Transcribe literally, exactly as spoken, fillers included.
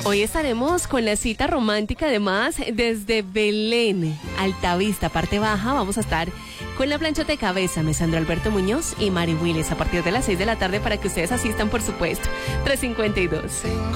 Hoy estaremos con la cita romántica, además, desde Belén, Altavista, parte baja. Vamos a estar con la planchota de cabeza, Mesandro Alberto Muñoz y Mari Willis, a partir de las seis de la tarde para que ustedes asistan, por supuesto. tres cincuenta y dos.